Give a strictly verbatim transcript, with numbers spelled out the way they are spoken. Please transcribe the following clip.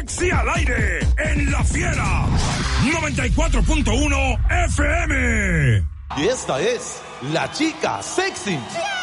Sexy al aire en La Fiera noventa y cuatro punto uno F M. Y esta es la chica sexy.